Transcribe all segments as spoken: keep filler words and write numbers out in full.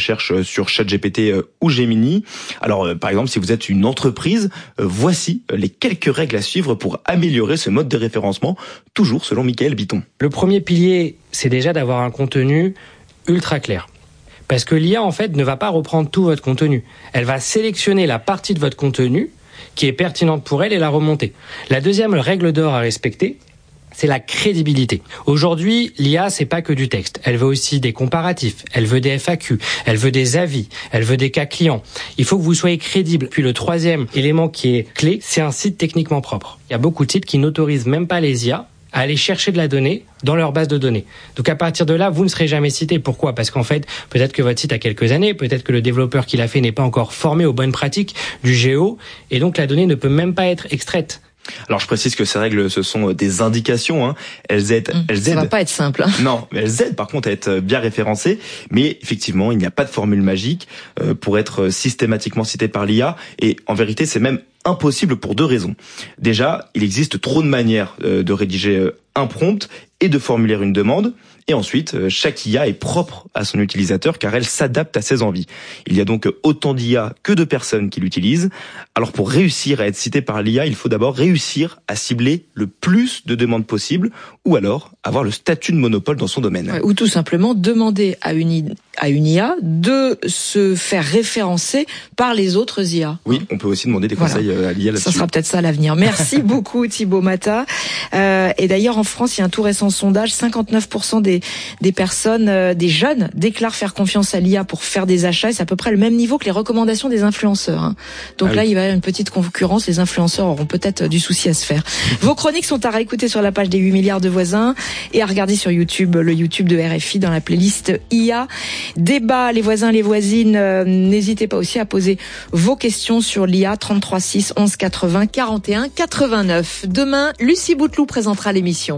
recherche sur ChatGPT ou Gemini. Alors, par exemple, si vous êtes une entreprise, voici les quelques règles à suivre pour améliorer ce mode de référencement, toujours selon Michael Bitton. Le premier pilier, c'est déjà d'avoir un contenu ultra clair. Parce que l'I A, en fait, ne va pas reprendre tout votre contenu. Elle va sélectionner la partie de votre contenu qui est pertinente pour elle et la remonter. La deuxième règle d'or à respecter, c'est la crédibilité. Aujourd'hui, l'I A, c'est pas que du texte. Elle veut aussi des comparatifs, elle veut des F A Q, elle veut des avis, elle veut des cas clients. Il faut que vous soyez crédible. Puis le troisième élément qui est clé, c'est un site techniquement propre. Il y a beaucoup de sites qui n'autorisent même pas les I A à aller chercher de la donnée dans leur base de données. Donc à partir de là, vous ne serez jamais cité. Pourquoi ? Parce qu'en fait, peut-être que votre site a quelques années, peut-être que le développeur qui l'a fait n'est pas encore formé aux bonnes pratiques du géo, et donc la donnée ne peut même pas être extraite. Alors je précise que ces règles, ce sont des indications, hein. Elles aident, mmh, elles aident. Ça va pas être simple. Hein. Non, mais elles aident par contre à être bien référencées. Mais effectivement, il n'y a pas de formule magique pour être systématiquement cité par l'I A. Et en vérité, c'est même impossible pour deux raisons. Déjà, il existe trop de manières de rédiger un prompt et de formuler une demande. Et ensuite, chaque I A est propre à son utilisateur car elle s'adapte à ses envies. Il y a donc autant d'I A que de personnes qui l'utilisent. Alors pour réussir à être cité par l'I A, il faut d'abord réussir à cibler le plus de demandes possibles ou alors avoir le statut de monopole dans son domaine. Ouais, ou tout simplement demander à une, à une I A de se faire référencer par les autres I A. Oui, on peut aussi demander des conseils voilà. à l'I A là-dessus. Ça sera peut-être ça l'avenir. Merci beaucoup Thibaut Mata. Euh, et d'ailleurs en France, il y a un tout récent sondage, cinquante-neuf pour cent des des personnes, euh, des jeunes déclarent faire confiance à l'I A pour faire des achats. Et c'est à peu près le même niveau que les recommandations des influenceurs. Hein. Donc ah là, oui. il va y avoir une petite concurrence. Les influenceurs auront peut-être du souci à se faire. Vos chroniques sont à réécouter sur la page des huit milliards de voisins et à regarder sur YouTube, le YouTube de R F I dans la playlist I A. Débat, les voisins, les voisines, euh, n'hésitez pas aussi à poser vos questions sur l'I A trente-trois six onze quatre-vingts quarante et un quatre-vingt-neuf. Demain, Lucie Bouteloup présentera l'émission.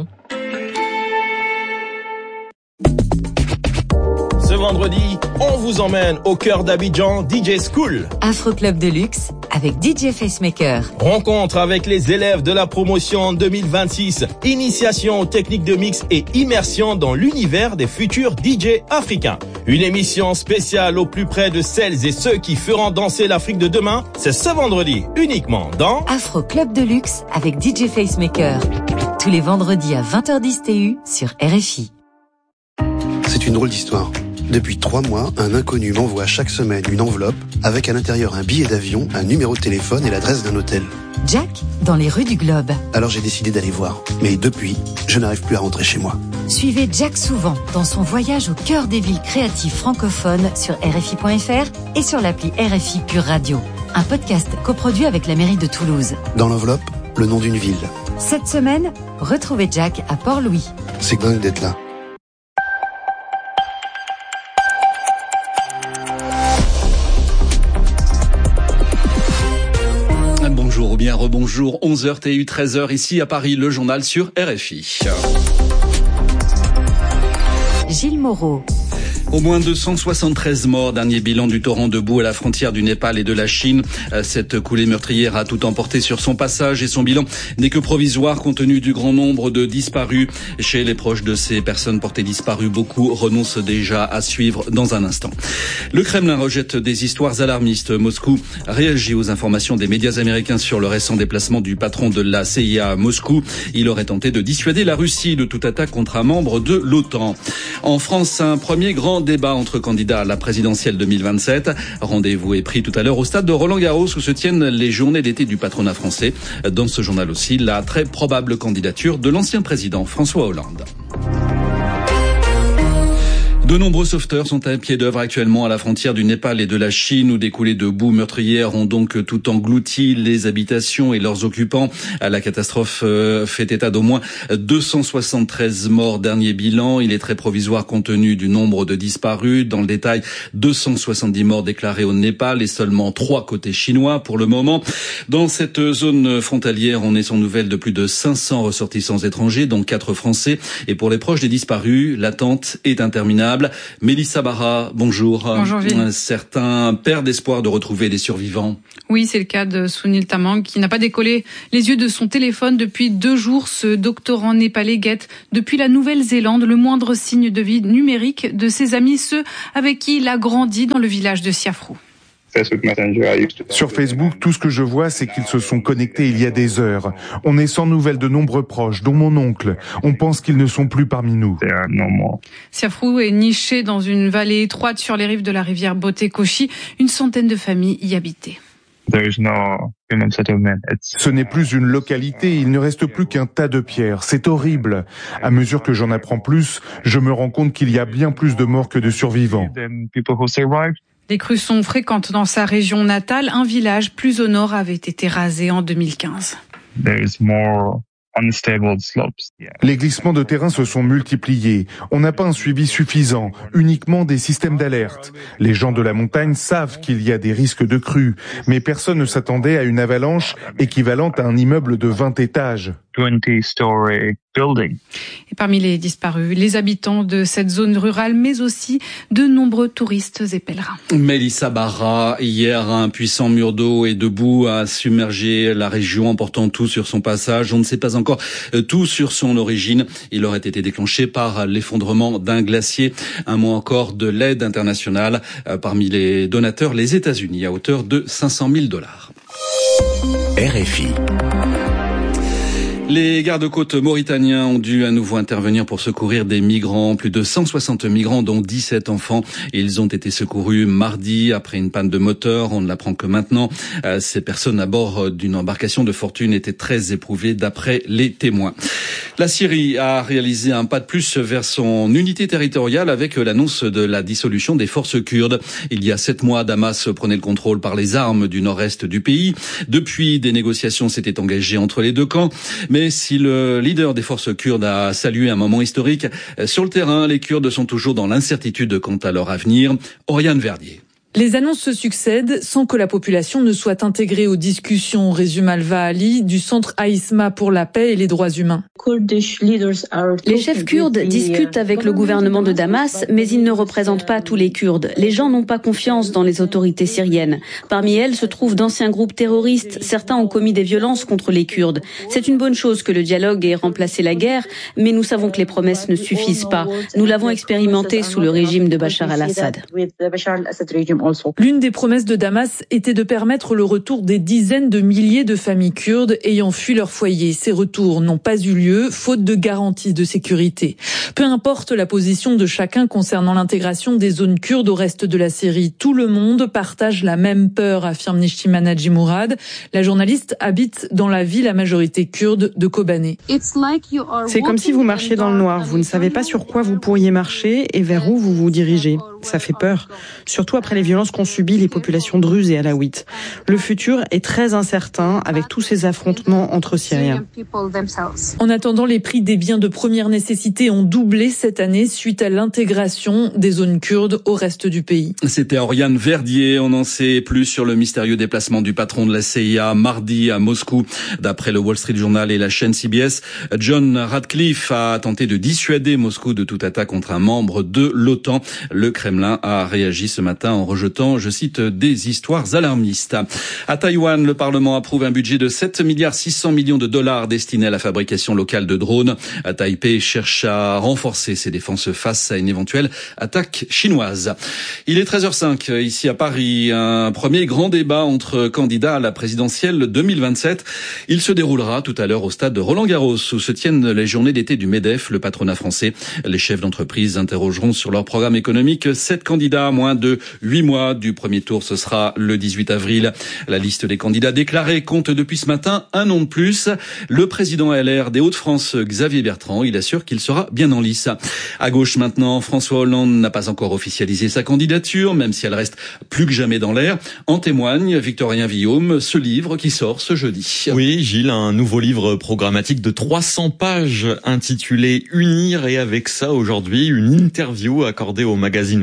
Ce vendredi, on vous emmène au cœur d'Abidjan, D J School. Afro Club de luxe avec D J Facemaker. Rencontre avec les élèves de la promotion deux mille vingt-six. Initiation aux techniques de mix et immersion dans l'univers des futurs D J africains. Une émission spéciale au plus près de celles et ceux qui feront danser l'Afrique de demain. C'est ce vendredi, uniquement dans Afro Club de luxe avec D J Facemaker. Tous les vendredis à vingt heures dix T U sur R F I. C'est une drôle d'histoire. Depuis trois mois, un inconnu m'envoie chaque semaine une enveloppe avec à l'intérieur un billet d'avion, un numéro de téléphone et l'adresse d'un hôtel. Jack, dans les rues du Globe. Alors j'ai décidé d'aller voir. Mais depuis, je n'arrive plus à rentrer chez moi. Suivez Jack souvent dans son voyage au cœur des villes créatives francophones sur R F I point F R et sur l'appli R F I Pure Radio. Un podcast coproduit avec la mairie de Toulouse. Dans l'enveloppe, le nom d'une ville. Cette semaine, retrouvez Jack à Port-Louis. C'est dingue d'être là. Bonjour ou bien rebonjour, onze heures T U, treize heures ici à Paris, le journal sur R F I. Gilles Moreau. Au moins deux cent soixante-treize morts, dernier bilan du torrent de boue à la frontière du Népal et de la Chine. Cette coulée meurtrière a tout emporté sur son passage et son bilan n'est que provisoire compte tenu du grand nombre de disparus. Chez les proches de ces personnes portées disparues, beaucoup renoncent déjà à suivre dans un instant. Le Kremlin rejette des histoires alarmistes. Moscou réagit aux informations des médias américains sur le récent déplacement du patron de la C I A à Moscou. Il aurait tenté de dissuader la Russie de toute attaque contre un membre de l'OTAN. En France, un premier grand débat entre candidats à la présidentielle deux mille vingt-sept. Rendez-vous est pris tout à l'heure au stade de Roland-Garros où se tiennent les journées d'été du patronat français. Dans ce journal aussi, la très probable candidature de l'ancien président François Hollande. De nombreux sauveteurs sont à pied d'œuvre actuellement à la frontière du Népal et de la Chine où des coulées de boue meurtrières ont donc tout englouti les habitations et leurs occupants. La catastrophe fait état d'au moins deux cent soixante-treize morts, dernier bilan. Il est très provisoire compte tenu du nombre de disparus. Dans le détail, deux cent soixante-dix morts déclarés au Népal et seulement trois côté chinois pour le moment. Dans cette zone frontalière, on est sans nouvelles de plus de cinq cents ressortissants étrangers, dont quatre Français. Et pour les proches des disparus, l'attente est interminable. inimaginable. Mélissa Barra, bonjour. Bonjour Gilles. Certains perdent espoir de retrouver des survivants. Oui, c'est le cas de Sunil Tamang qui n'a pas décollé les yeux de son téléphone depuis deux jours. Ce doctorant népalais guette depuis la Nouvelle-Zélande le moindre signe de vie numérique de ses amis, ceux avec qui il a grandi dans le village de Siafrou. Sur Facebook, tout ce que je vois, c'est qu'ils se sont connectés il y a des heures. On est sans nouvelles de nombreux proches, dont mon oncle. On pense qu'ils ne sont plus parmi nous. Siafrou est niché dans une vallée étroite sur les rives de la rivière Botekoshi. Une centaine de familles y habitaient. Ce n'est plus une localité, il ne reste plus qu'un tas de pierres. C'est horrible. À mesure que j'en apprends plus, je me rends compte qu'il y a bien plus de morts que de survivants. Les crues sont fréquentes dans sa région natale. Un village plus au nord avait été rasé en deux mille quinze. Les glissements de terrain se sont multipliés. On n'a pas un suivi suffisant, uniquement des systèmes d'alerte. Les gens de la montagne savent qu'il y a des risques de crue, mais personne ne s'attendait à une avalanche équivalente à un immeuble de vingt étages. Et parmi les disparus, les habitants de cette zone rurale, mais aussi de nombreux touristes et pèlerins. Mélissa Barra, hier, un puissant mur d'eau est debout, a submergé la région, emportant tout sur son passage. On ne sait pas encore tout sur son origine. Il aurait été déclenché par l'effondrement d'un glacier. Un mot encore de l'aide internationale. Parmi les donateurs, les États-Unis, à hauteur de cinq cent mille dollars. R F I. Les gardes-côtes mauritaniens ont dû à nouveau intervenir pour secourir des migrants. Plus de cent soixante migrants, dont dix-sept enfants. Ils ont été secourus mardi après une panne de moteur. On ne l'apprend que maintenant. Ces personnes à bord d'une embarcation de fortune étaient très éprouvées d'après les témoins. La Syrie a réalisé un pas de plus vers son unité territoriale avec l'annonce de la dissolution des forces kurdes. Il y a sept mois, Damas prenait le contrôle par les armes du nord-est du pays. Depuis, des négociations s'étaient engagées entre les deux camps. Mais si le leader des forces kurdes a salué un moment historique, sur le terrain, les Kurdes sont toujours dans l'incertitude quant à leur avenir. Oriane Verdier. Les annonces se succèdent sans que la population ne soit intégrée aux discussions, résume Alva Ali du Centre Aïsma pour la paix et les droits humains. Les chefs kurdes discutent avec le gouvernement de Damas, mais ils ne représentent pas tous les Kurdes. Les gens n'ont pas confiance dans les autorités syriennes. Parmi elles se trouvent d'anciens groupes terroristes. Certains ont commis des violences contre les Kurdes. C'est une bonne chose que le dialogue ait remplacé la guerre, mais nous savons que les promesses ne suffisent pas. Nous l'avons expérimenté sous le régime de Bachar al-Assad. L'une des promesses de Damas était de permettre le retour des dizaines de milliers de familles kurdes ayant fui leur foyer. Ces retours n'ont pas eu lieu, faute de garanties de sécurité. Peu importe la position de chacun concernant l'intégration des zones kurdes au reste de la Syrie, tout le monde partage la même peur, affirme Nishtima Naji Mourad. La journaliste habite dans la ville à majorité kurde de Kobané. C'est comme si vous marchiez dans le noir. Vous ne savez pas sur quoi vous pourriez marcher et vers où vous vous dirigez. Ça fait peur, surtout après les violences qu'ont subies les populations druzes et alaouites. Le futur est très incertain avec tous ces affrontements entre Syriens. En attendant, les prix des biens de première nécessité ont doublé cette année suite à l'intégration des zones kurdes au reste du pays. C'était Oriane Verdier. On en sait plus sur le mystérieux déplacement du patron de la C I A mardi à Moscou. D'après le Wall Street Journal et la chaîne C B S, John Ratcliffe a tenté de dissuader Moscou de toute attaque contre un membre de l'OTAN. Le Kremlin a réagi ce matin en rejetant, je cite, des histoires alarmistes. À Taïwan, le Parlement approuve un budget de sept milliards six cents millions de dollars destiné à la fabrication locale de drones. À Taipei cherche à renforcer ses défenses face à une éventuelle attaque chinoise. Il est treize heures cinq ici à Paris. Un premier grand débat entre candidats à la présidentielle deux mille vingt-sept. Il se déroulera tout à l'heure au stade de Roland-Garros où se tiennent les journées d'été du MEDEF, le patronat français. Les chefs d'entreprise interrogeront sur leur programme économique sept candidats à moins de huit mois du premier tour. Ce sera le dix-huit avril. La liste des candidats déclarés compte depuis ce matin un nom de plus. Le président L R des Hauts-de-France, Xavier Bertrand, il assure qu'il sera bien en lice. À gauche maintenant, François Hollande n'a pas encore officialisé sa candidature, même si elle reste plus que jamais dans l'air. En témoigne Victorien Villaume, ce livre qui sort ce jeudi. Oui, Gilles, un nouveau livre programmatique de trois cents pages intitulé Unir, et avec ça aujourd'hui une interview accordée au magazine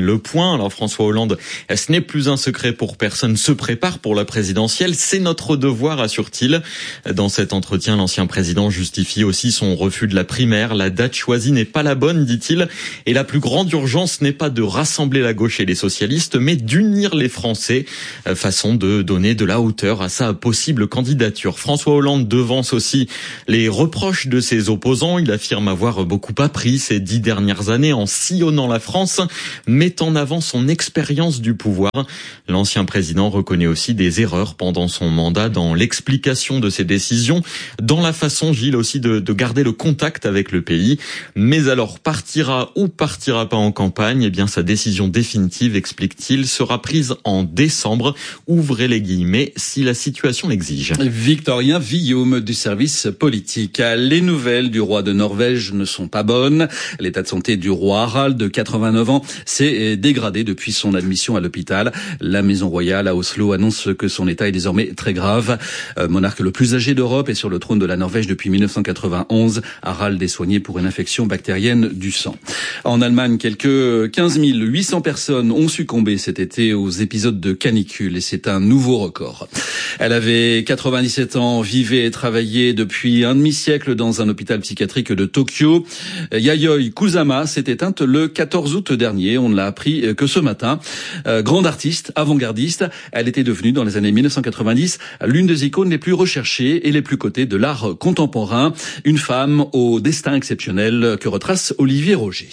Le Point. Alors François Hollande, ce n'est plus un secret pour personne, se prépare pour la présidentielle. C'est notre devoir, assure-t-il. Dans cet entretien, l'ancien président justifie aussi son refus de la primaire. La date choisie n'est pas la bonne, dit-il. Et la plus grande urgence n'est pas de rassembler la gauche et les socialistes, mais d'unir les Français. Façon de donner de la hauteur à sa possible candidature. François Hollande devance aussi les reproches de ses opposants. Il affirme avoir beaucoup appris ces dix dernières années en sillonnant la France, met en avant son expérience du pouvoir. L'ancien président reconnaît aussi des erreurs pendant son mandat dans l'explication de ses décisions, dans la façon, Gilles, aussi de, de garder le contact avec le pays. Mais alors, partira ou partira pas en campagne, eh bien, sa décision définitive, explique-t-il, sera prise en décembre. Ouvrez les guillemets, si la situation l'exige. Victorien Villaume du service politique. Les nouvelles du roi de Norvège ne sont pas bonnes. L'état de santé du roi Harald, de quatre-vingt-neuf ans, s'est dégradé depuis son admission à l'hôpital. La maison royale à Oslo annonce que son état est désormais très grave. Euh, monarque le plus âgé d'Europe et sur le trône de la Norvège depuis mille neuf cent quatre-vingt-onze, Harald est soigné pour une infection bactérienne du sang. En Allemagne, quelques quinze mille huit cents personnes ont succombé cet été aux épisodes de canicule et c'est un nouveau record. Elle avait quatre-vingt-dix-sept ans, vivait et travaillait depuis un demi-siècle dans un hôpital psychiatrique de Tokyo. Yayoi Kusama s'est éteinte le quatorze août dernier. On ne l'a appris que ce matin. Euh, grande artiste, avant-gardiste, elle était devenue dans les années mille neuf cent quatre-vingt-dix l'une des icônes les plus recherchées et les plus cotées de l'art contemporain. Une femme au destin exceptionnel que retrace Olivier Roger.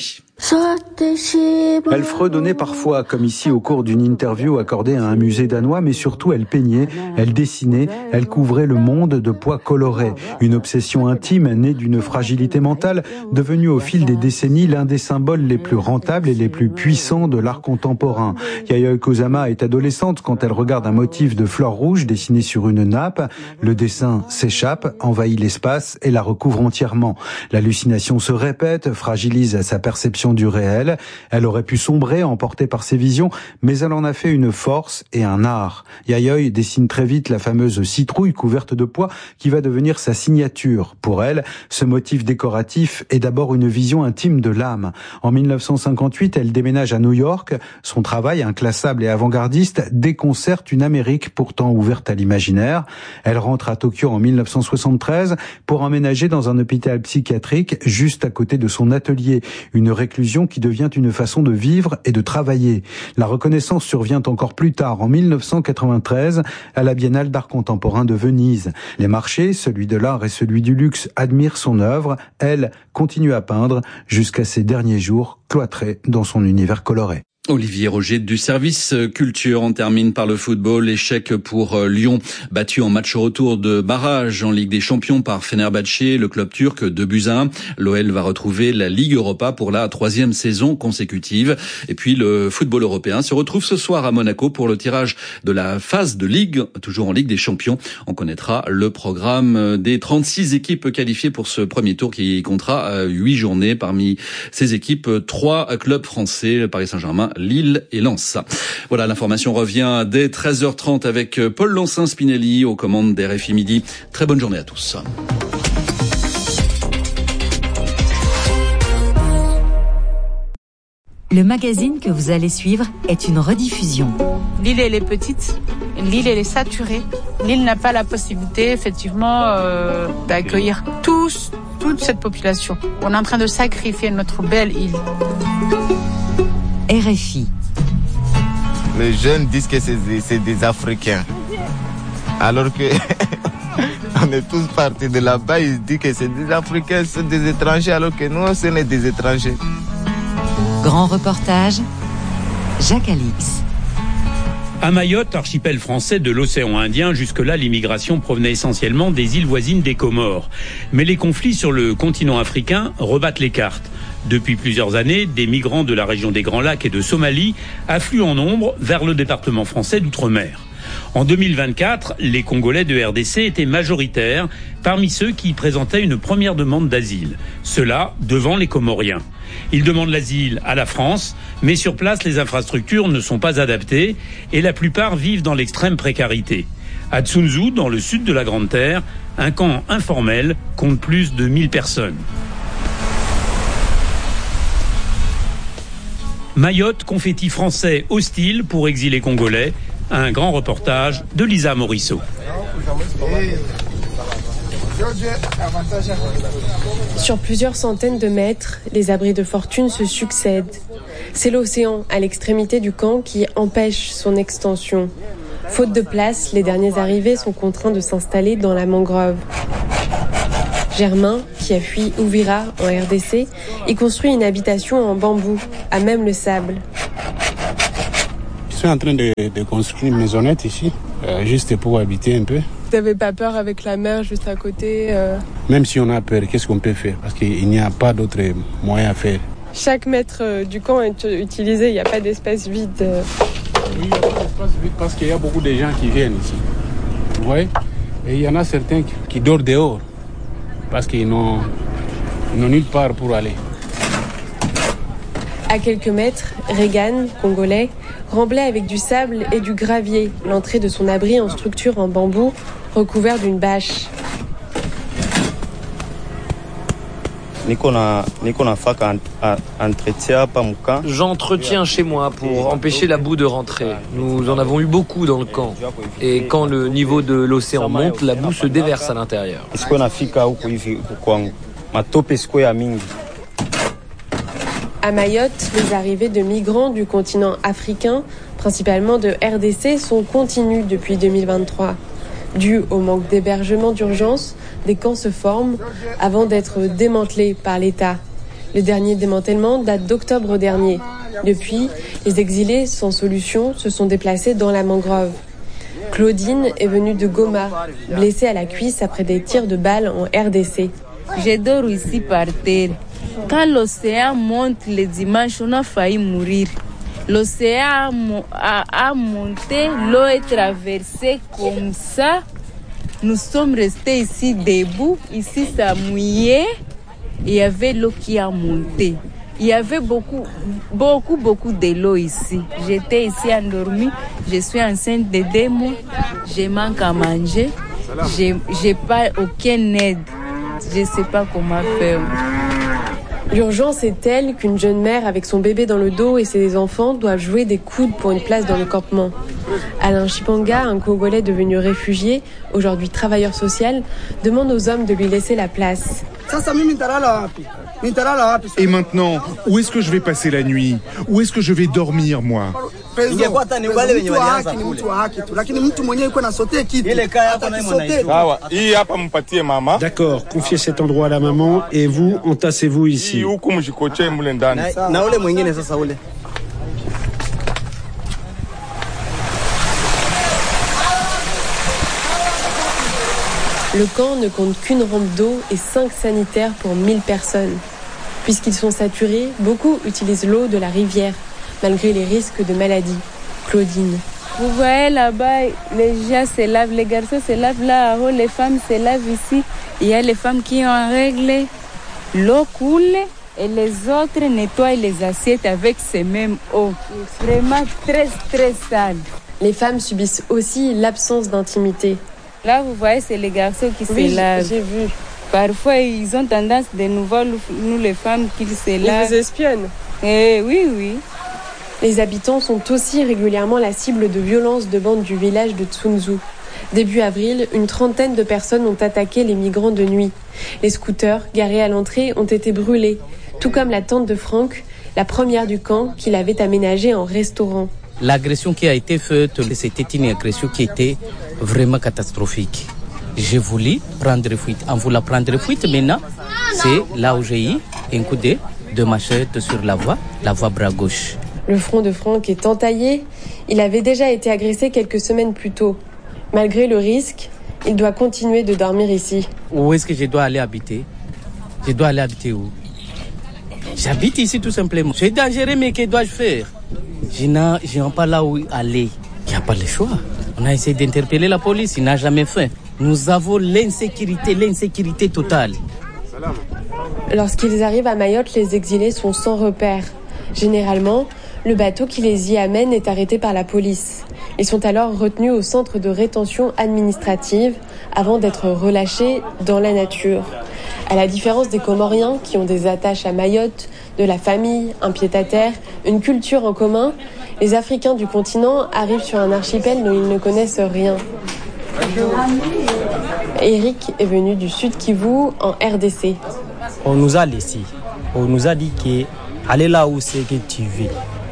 Elle fredonnait parfois, comme ici au cours d'une interview accordée à un musée danois, mais surtout elle peignait, elle dessinait, elle couvrait le monde de pois colorés. Une obsession intime née d'une fragilité mentale, devenue au fil des décennies l'un des symboles les plus rentables et les plus puissants de l'art contemporain. Yayoi Kusama est adolescente quand elle regarde un motif de fleurs rouges dessiné sur une nappe. Le dessin s'échappe, envahit l'espace et la recouvre entièrement. L'hallucination se répète, fragilise sa perception du réel. Elle aurait pu sombrer, emportée par ses visions, mais elle en a fait une force et un art. Yayoi dessine très vite la fameuse citrouille couverte de pois qui va devenir sa signature. Pour elle, ce motif décoratif est d'abord une vision intime de l'âme. En mille neuf cent cinquante-huit, elle déménage à New York. Son travail, inclassable et avant-gardiste, déconcerte une Amérique pourtant ouverte à l'imaginaire. Elle rentre à Tokyo en mille neuf cent soixante-treize pour emménager dans un hôpital psychiatrique juste à côté de son atelier. Une réclusion qui devient une façon de vivre et de travailler. La reconnaissance survient encore plus tard, en mille neuf cent quatre-vingt-treize, à la Biennale d'art contemporain de Venise. Les marchés, celui de l'art et celui du luxe, admirent son œuvre. Elle continue à peindre jusqu'à ses derniers jours, cloîtrée dans son univers coloré. Olivier Roger du service culture. On termine par le football. Échec pour Lyon, battu en match retour de barrage en Ligue des Champions par Fenerbahçe, le club turc, deux buts à un. L'O L va retrouver la Ligue Europa pour la troisième saison consécutive. Et puis le football européen se retrouve ce soir à Monaco pour le tirage de la phase de Ligue, toujours en Ligue des Champions. On connaîtra le programme des trente-six équipes qualifiées pour ce premier tour qui comptera huit journées. Parmi ces équipes, trois clubs français, le Paris Saint-Germain, Lille et Lens. Voilà, l'information revient dès treize heures trente avec Paul Lancin-Spinelli aux commandes d'R F I Midi. Très bonne journée à tous. Le magazine que vous allez suivre est une rediffusion. L'île, elle est petite. L'île, elle est saturée. L'île n'a pas la possibilité, effectivement, euh, d'accueillir tous, toute cette population. On est en train de sacrifier notre belle île. R F I. Les jeunes disent que c'est des, c'est des Africains. Alors que on est tous partis de là-bas, ils disent que c'est des Africains, c'est des étrangers, alors que nous, ce n'est des étrangers. Grand reportage, Jacques Alix. À Mayotte, archipel français de l'océan Indien, jusque-là, l'immigration provenait essentiellement des îles voisines des Comores. Mais les conflits sur le continent africain rebattent les cartes. Depuis plusieurs années, des migrants de la région des Grands Lacs et de Somalie affluent en nombre vers le département français d'Outre-mer. En deux mille vingt-quatre, les Congolais de R D C étaient majoritaires parmi ceux qui présentaient une première demande d'asile. Cela devant les Comoriens. Ils demandent l'asile à la France, mais sur place, les infrastructures ne sont pas adaptées et la plupart vivent dans l'extrême précarité. À Tsunzu, dans le sud de la Grande Terre, un camp informel compte plus de mille personnes. Mayotte, confetti français hostile pour exilés congolais. Un grand reportage de Lisa Morisseau. Sur plusieurs centaines de mètres, les abris de fortune se succèdent. C'est l'océan à l'extrémité du camp qui empêche son extension. Faute de place, les derniers arrivés sont contraints de s'installer dans la mangrove. Germain, qui a fui Uvira en R D C, y construit une habitation en bambou, à même le sable. Je suis en train de, de construire une maisonnette ici, euh, juste pour habiter un peu. Vous n'avez pas peur avec la mer juste à côté euh... Même si on a peur, qu'est-ce qu'on peut faire? Parce qu'il n'y a pas d'autre moyen à faire. Chaque mètre du camp est utilisé, il n'y a pas d'espace vide. Oui, il n'y a pas d'espace vide parce qu'il y a beaucoup de gens qui viennent ici. Vous voyez? Et il y en a certains qui, qui dorment dehors parce qu'ils n'ont, ils n'ont nulle part pour aller. À quelques mètres, Regan, congolais, remblait avec du sable et du gravier l'entrée de son abri en structure en bambou recouvert d'une bâche. J'entretiens chez moi pour empêcher la boue de rentrer. Nous en avons eu beaucoup dans le camp. Et quand le niveau de l'océan monte, la boue se déverse à l'intérieur. À Mayotte, les arrivées de migrants du continent africain, principalement de R D C, sont continues depuis deux mille vingt-trois. Dû au manque d'hébergement d'urgence, des camps se forment avant d'être démantelés par l'État. Le dernier démantèlement date d'octobre dernier. Depuis, les exilés sans solution se sont déplacés dans la mangrove. Claudine est venue de Goma, blessée à la cuisse après des tirs de balles en R D C. Je dors ici par terre. Quand l'océan monte le dimanche, on a failli mourir. L'océan a, a monté, l'eau est traversée comme ça. Nous sommes restés ici debout. Ici, ça mouillait. Il y avait l'eau qui a monté. Il y avait beaucoup, beaucoup, beaucoup de l'eau ici. J'étais ici endormie. Je suis enceinte de deux mois. Je manque à manger. Je n'ai pas aucune aide. Je ne sais pas comment faire. L'urgence est telle qu'une jeune mère avec son bébé dans le dos et ses enfants doivent jouer des coudes pour une place dans le campement. Alain Chipanga, un Congolais devenu réfugié, aujourd'hui travailleur social, demande aux hommes de lui laisser la place. Et maintenant, où est-ce que je vais passer la nuit? Où est-ce que je vais dormir, moi? D'accord, confiez cet endroit à la maman et vous, entassez-vous ici. Le camp ne compte qu'une rampe d'eau et cinq sanitaires pour mille personnes. Puisqu'ils sont saturés, beaucoup utilisent l'eau de la rivière, malgré les risques de maladie. Claudine. Vous voyez là-bas, les gens se lavent, les garçons se lavent là-haut, les femmes se lavent ici. Il y a les femmes qui ont en règle, l'eau coule et les autres nettoient les assiettes avec ces mêmes eaux. Vraiment très, très sale. Les femmes subissent aussi l'absence d'intimité. Là, vous voyez, c'est les garçons qui oui, se lavent. J'ai vu. Parfois, ils ont tendance de nous voir, nous les femmes, qu'ils se lavent. Ils vous espionnent. Eh, oui, oui. Les habitants sont aussi régulièrement la cible de violences de bandes du village de Tsunzu. Début avril, une trentaine de personnes ont attaqué les migrants de nuit. Les scooters, garés à l'entrée, ont été brûlés, tout comme la tente de Franck, la première du camp qu'il avait aménagée en restaurant. L'agression qui a été faite, c'était une agression qui était vraiment catastrophique. J'ai voulu prendre fuite. En voulant prendre fuite, maintenant, c'est là où j'ai eu un coup de, de machette sur la voie, la voie bras gauche. Le front de Franck est entaillé. Il avait déjà été agressé quelques semaines plus tôt. Malgré le risque, il doit continuer de dormir ici. Où est-ce que je dois aller habiter? Je dois aller habiter où? J'habite ici tout simplement. C'est dangereux, mais que dois-je faire? Je n'ai pas là où aller. Il n'y a pas le choix. On a essayé d'interpeller la police, il n'a jamais fait. Nous avons l'insécurité, l'insécurité totale. Lorsqu'ils arrivent à Mayotte, les exilés sont sans repère. Généralement, le bateau qui les y amène est arrêté par la police. Ils sont alors retenus au centre de rétention administrative avant d'être relâchés dans la nature. À la différence des Comoriens qui ont des attaches à Mayotte, de la famille, un pied-à-terre, une culture en commun, les Africains du continent arrivent sur un archipel dont ils ne connaissent rien. Eric est venu du Sud Kivu en R D C. On nous a laissé, on nous a dit que allez là où c'est que tu veux.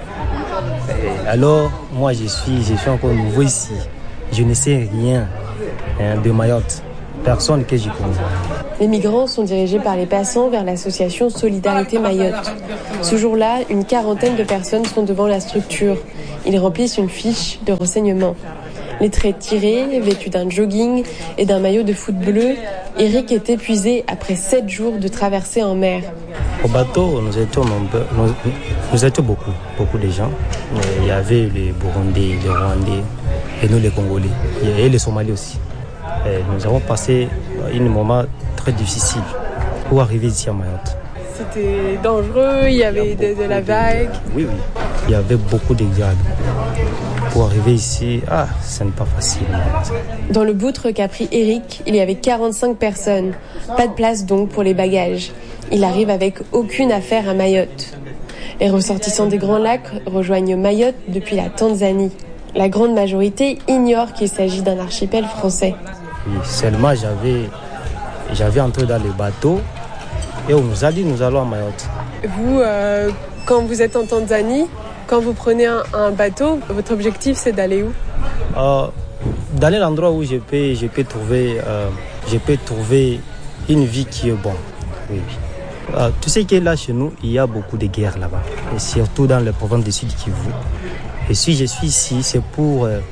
Et alors, moi je suis, je suis encore nouveau ici. Je ne sais rien hein, de Mayotte, personne que je connais. Les migrants sont dirigés par les passants vers l'association Solidarité Mayotte. Ce jour-là, une quarantaine de personnes sont devant la structure. Ils remplissent une fiche de renseignement. Les traits tirés, vêtus d'un jogging et d'un maillot de foot bleu, Eric est épuisé après sept jours de traversée en mer. Au bateau, nous étions nombreux, nous, nous étions beaucoup, beaucoup de gens. Mais il y avait les Burundais, les Rwandais et nous les Congolais et les Somaliens aussi. Et nous avons passé un moment très difficile pour arriver ici à Mayotte. C'était dangereux, il y avait de, de la vague. Oui, oui. Il y avait beaucoup de vagues. Pour arriver ici, ah, ce n'est pas facile. Dans le boutre qu'a pris Eric, il y avait quarante-cinq personnes. Pas de place donc pour les bagages. Il arrive avec aucune affaire à Mayotte. Les ressortissants des Grands Lacs rejoignent Mayotte depuis la Tanzanie. La grande majorité ignore qu'il s'agit d'un archipel français. Oui, seulement j'avais, j'avais entré dans le bateau et on nous a dit nous allons à Mayotte. Vous, euh, quand vous êtes en Tanzanie, quand vous prenez un, un bateau, votre objectif c'est d'aller où ? euh, D'aller à l'endroit où je peux, je peux trouver, euh, je peux trouver une vie qui est bonne. Oui, oui. Euh, tu sais que là chez nous, il y a beaucoup de guerres là-bas, et surtout dans le province du Sud Kivu. Et si je suis ici, c'est pour, euh,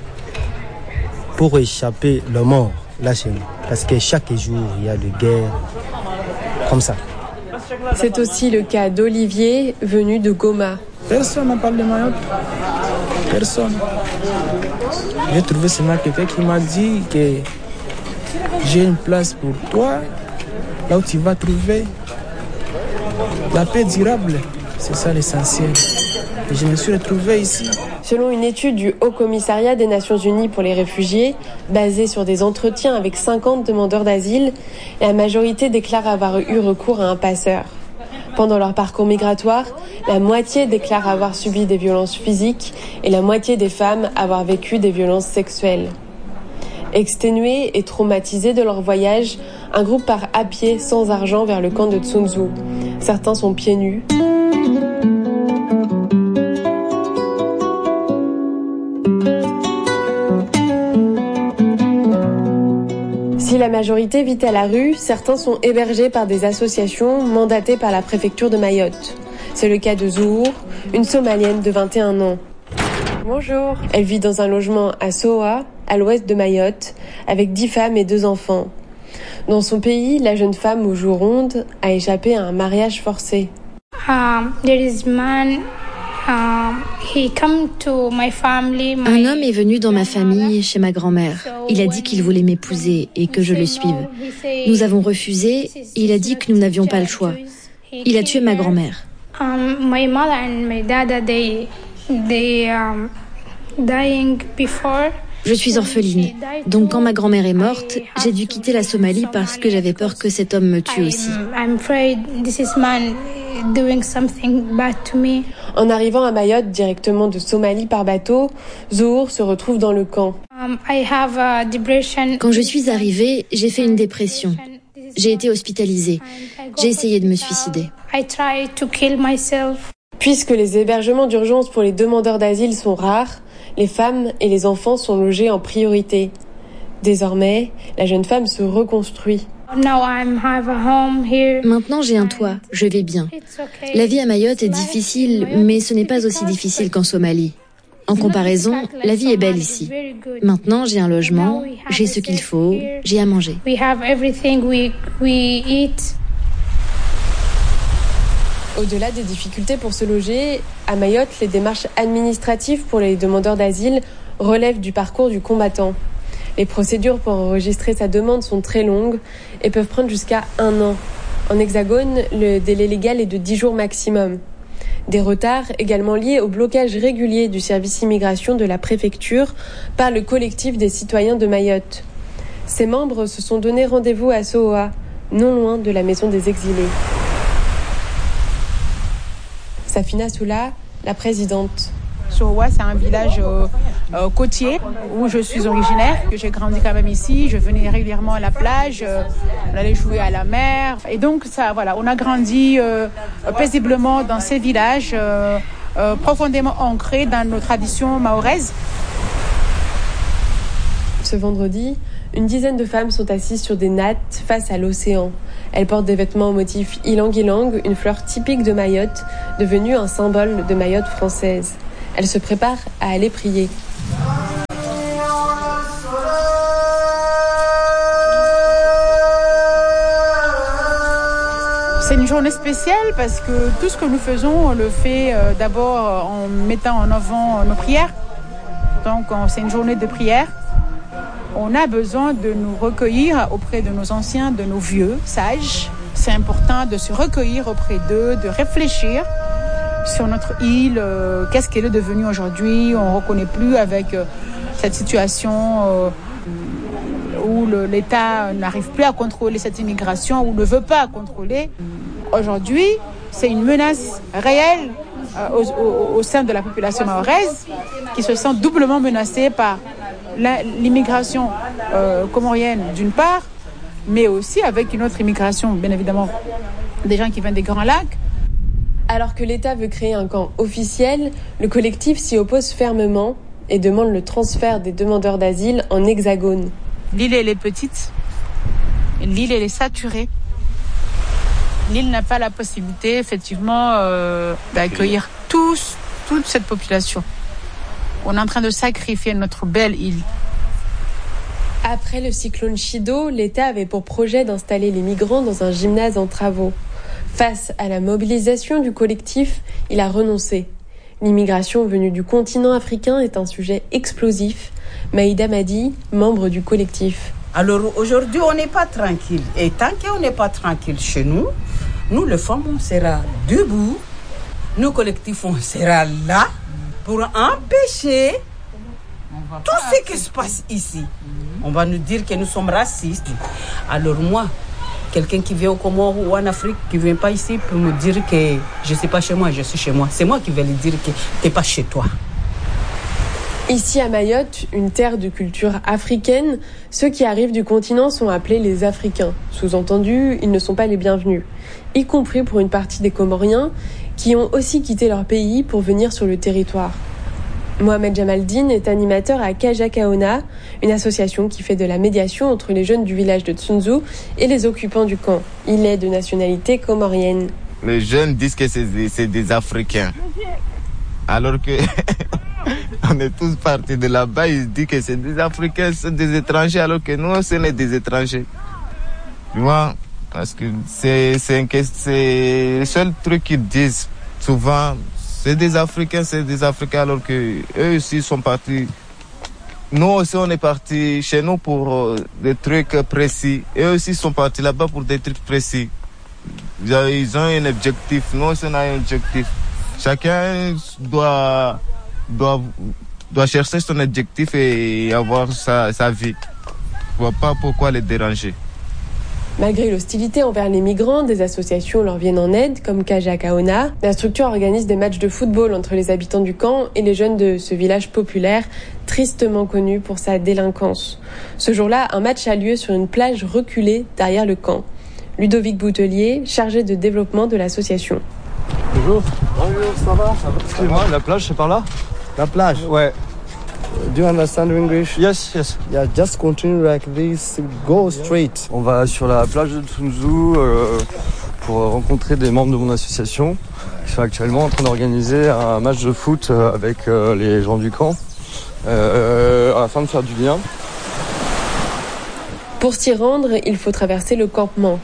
pour échapper le mort là chez nous. Parce que chaque jour, il y a des guerres comme ça. C'est aussi le cas d'Olivier, venu de Goma. Personne n'a parlé de Mayotte. Personne. J'ai trouvé seulement quelqu'un qui m'a dit que j'ai une place pour toi, là où tu vas trouver la paix durable. C'est ça l'essentiel. Et je me suis retrouvé ici. Selon une étude du Haut Commissariat des Nations Unies pour les réfugiés, basée sur des entretiens avec cinquante demandeurs d'asile, la majorité déclare avoir eu recours à un passeur. Pendant leur parcours migratoire, la moitié déclare avoir subi des violences physiques et la moitié des femmes avoir vécu des violences sexuelles. Exténués et traumatisés de leur voyage, un groupe part à pied sans argent vers le camp de Tsunzu. Certains sont pieds nus. Si la majorité vit à la rue, certains sont hébergés par des associations mandatées par la préfecture de Mayotte. C'est le cas de Zour, une Somalienne de vingt et un ans. Bonjour. Elle vit dans un logement à Soa, à l'ouest de Mayotte, avec dix femmes et deux enfants. Dans son pays, la jeune femme aux joues rondes a échappé à un mariage forcé. Um, there is man. Um, he come to my family, my... Un homme est venu dans ma famille, chez ma grand-mère. Il a dit qu'il voulait m'épouser et que je le suive. Nous avons refusé et il a dit que nous n'avions pas le choix. Il a tué ma grand-mère. Um, my mother and my dad, they, they um, dying before. Je suis orpheline. Donc quand ma grand-mère est morte, j'ai dû quitter la Somalie parce que j'avais peur que cet homme me tue aussi. I'm afraid this is man doing something bad to me. En arrivant à Mayotte directement de Somalie par bateau, Zour se retrouve dans le camp. Um, I have a depression. Quand je suis arrivée, j'ai fait une dépression. J'ai été hospitalisée. J'ai essayé de me suicider. I tried to kill myself. Puisque les hébergements d'urgence pour les demandeurs d'asile sont rares, les femmes et les enfants sont logés en priorité. Désormais, la jeune femme se reconstruit. Maintenant, j'ai un toit, je vais bien. La vie à Mayotte est difficile, mais ce n'est pas aussi difficile qu'en Somalie. En comparaison, la vie est belle ici. Maintenant, j'ai un logement, j'ai ce qu'il faut, j'ai à manger. Au-delà des difficultés pour se loger, à Mayotte, les démarches administratives pour les demandeurs d'asile relèvent du parcours du combattant. Les procédures pour enregistrer sa demande sont très longues et peuvent prendre jusqu'à un an. En Hexagone, le délai légal est de dix jours maximum. Des retards également liés au blocage régulier du service immigration de la préfecture par le collectif des citoyens de Mayotte. Ses membres se sont donné rendez-vous à Sohoa, non loin de la maison des exilés. Safina Soula, la présidente. Sohoa, c'est un village euh, euh, côtier où je suis originaire. J'ai grandi quand même ici. Je venais régulièrement à la plage. Euh, on allait jouer à la mer. Et donc, ça, voilà, on a grandi euh, paisiblement dans ces villages, euh, euh, profondément ancrés dans nos traditions mahoraises. Ce vendredi, une dizaine de femmes sont assises sur des nattes face à l'océan. Elles portent des vêtements au motif ylang-ylang, une fleur typique de Mayotte, devenue un symbole de Mayotte française. Elles se préparent à aller prier. C'est une journée spéciale parce que tout ce que nous faisons, on le fait euh, d'abord en mettant en avant nos prières. Donc on, c'est une journée de prière. On a besoin de nous recueillir auprès de nos anciens, de nos vieux sages. C'est important de se recueillir auprès d'eux, de réfléchir sur notre île, euh, qu'est-ce qu'elle est devenue aujourd'hui. On ne reconnaît plus avec euh, cette situation euh, où le, l'État n'arrive plus à contrôler cette immigration ou ne veut pas contrôler. Aujourd'hui, c'est une menace réelle euh, au, au, au sein de la population mahoraise qui se sent doublement menacée par la, l'immigration euh, comorienne d'une part, mais aussi avec une autre immigration, bien évidemment, des gens qui viennent des Grands Lacs. Alors que l'État veut créer un camp officiel, le collectif s'y oppose fermement et demande le transfert des demandeurs d'asile en hexagone. L'île, elle est petite. L'île, elle est saturée. L'île n'a pas la possibilité, effectivement, euh, d'accueillir tous, toute cette population. On est en train de sacrifier notre belle île. Après le cyclone Chido, l'État avait pour projet d'installer les migrants dans un gymnase en travaux. Face à la mobilisation du collectif, il a renoncé. L'immigration venue du continent africain est un sujet explosif. Maïda Madi, membre du collectif. Alors aujourd'hui, on n'est pas tranquille. Et tant qu'on n'est pas tranquille chez nous, nous, les femmes, on sera debout. Nous, collectifs, on sera là pour empêcher tout ce qui se passe ici. On va nous dire que nous sommes racistes. Alors moi, quelqu'un qui vient au Comores ou en Afrique, qui ne vient pas ici pour me dire que je ne suis pas chez moi, je suis chez moi. C'est moi qui vais lui dire que tu n'es pas chez toi. Ici à Mayotte, une terre de culture africaine, ceux qui arrivent du continent sont appelés les Africains. Sous-entendu, ils ne sont pas les bienvenus, y compris pour une partie des Comoriens qui ont aussi quitté leur pays pour venir sur le territoire. Mohamed Jamaldine est animateur à Kajakaona, une association qui fait de la médiation entre les jeunes du village de Tsunzu et les occupants du camp. Il est de nationalité comorienne. Les jeunes disent que c'est des, c'est des Africains, alors que on est tous partis de là-bas. Ils disent que c'est des Africains, c'est des étrangers, alors que nous, ce n'est des étrangers. Tu vois, parce que c'est, c'est, un, c'est le seul truc qu'ils disent souvent. C'est des Africains, c'est des Africains, alors que eux aussi sont partis. Nous aussi, on est partis chez nous pour euh, des trucs précis. Eux aussi sont partis là-bas pour des trucs précis. Ils ont un objectif. Nous aussi, on a un objectif. Chacun doit, doit, doit chercher son objectif et avoir sa, sa vie. Je ne vois pas pourquoi les déranger. Malgré l'hostilité envers les migrants, des associations leur viennent en aide, comme Kajakaona. La structure organise des matchs de football entre les habitants du camp et les jeunes de ce village populaire, tristement connu pour sa délinquance. Ce jour-là, un match a lieu sur une plage reculée derrière le camp. Ludovic Boutelier, chargé de développement de l'association. Bonjour. Bonjour, ça va, ça va. Excusez-moi, la plage, c'est par là? La plage? Ouais. Do you understand English? Yes, yes. Yeah, just continue like this, go straight. On va sur la plage de Tsunzu euh, pour rencontrer des membres de mon association qui sont actuellement en train d'organiser un match de foot avec euh, les gens du camp euh, afin de faire du lien. Pour s'y rendre, il faut traverser le campement.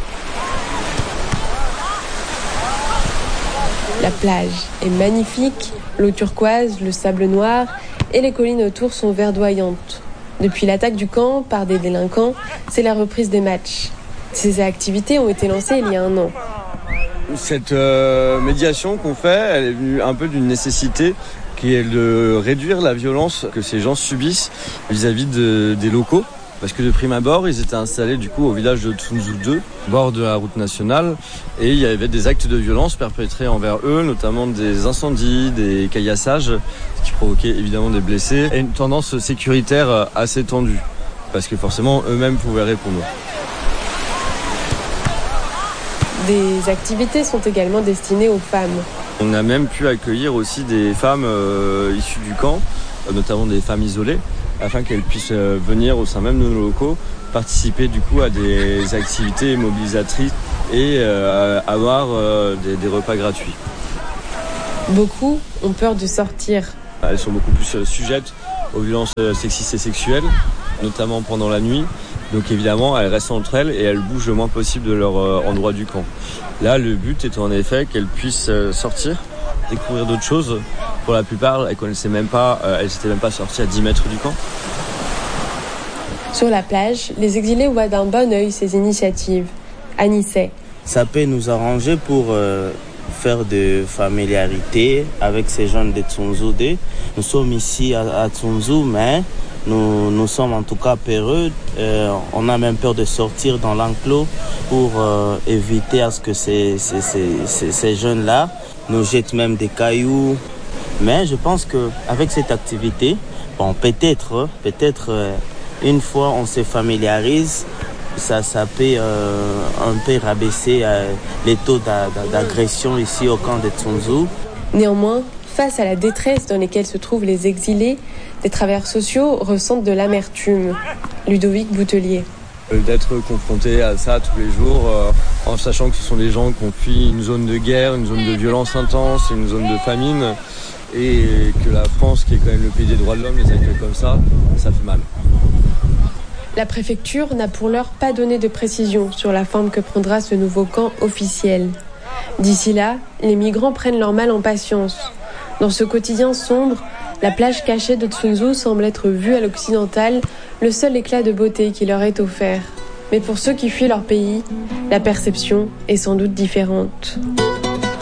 La plage est magnifique, l'eau turquoise, le sable noir et les collines autour sont verdoyantes. Depuis l'attaque du camp par des délinquants, c'est la reprise des matchs. Ces activités ont été lancées il y a un an. Cette euh, médiation qu'on fait, elle est venue un peu d'une nécessité qui est de réduire la violence que ces gens subissent vis-à-vis de, des locaux. Parce que de prime abord, ils étaient installés du coup au village de Tsunzu deux, au bord de la route nationale, et il y avait des actes de violence perpétrés envers eux, notamment des incendies, des caillassages, ce qui provoquait évidemment des blessés, et une tendance sécuritaire assez tendue, parce que forcément eux-mêmes pouvaient répondre. Des activités sont également destinées aux femmes. On a même pu accueillir aussi des femmes euh, issues du camp, notamment des femmes isolées, afin qu'elles puissent venir au sein même de nos locaux, participer du coup à des activités mobilisatrices et euh, avoir euh, des, des repas gratuits. Beaucoup ont peur de sortir. Elles sont beaucoup plus sujettes aux violences sexistes et sexuelles, notamment pendant la nuit. Donc évidemment, elles restent entre elles et elles bougent le moins possible de leur euh, endroit du camp. Là, le but est en effet qu'elles puissent sortir, découvrir d'autres choses. Pour la plupart, elles connaissaient même pas, euh, elles n'étaient même pas sorties à dix mètres du camp. Sur la plage, les exilés voient d'un bon œil ces initiatives. Anissé. Ça peut nous arranger pour euh, faire de familiarité avec ces jeunes de Tsunzu deux. Nous sommes ici à, à Tsunzu, mais nous, nous sommes en tout cas peureux. Euh, on a même peur de sortir dans l'enclos pour euh, éviter à ce que ces, ces, ces, ces, ces jeunes-là nous jettent même des cailloux. Mais je pense qu'avec cette activité, bon, peut-être, peut-être euh, une fois on se familiarise, ça, ça peut euh, un peu rabaisser euh, les taux d'agression ici au camp de Tsunzu. Néanmoins, face à la détresse dans laquelle se trouvent les exilés, les travailleurs sociaux ressentent de l'amertume. Ludovic Boutelier. D'être confronté à ça tous les jours, euh, en sachant que ce sont des gens qui ont fui une zone de guerre, une zone de violence intense, une zone de famine, et que la France, qui est quand même le pays des droits de l'homme, les accueille comme ça, ça fait mal. La préfecture n'a pour l'heure pas donné de précision sur la forme que prendra ce nouveau camp officiel. D'ici là, les migrants prennent leur mal en patience. Dans ce quotidien sombre, la plage cachée de Tsunzu semble être vue à l'occidental, le seul éclat de beauté qui leur est offert. Mais pour ceux qui fuient leur pays, la perception est sans doute différente.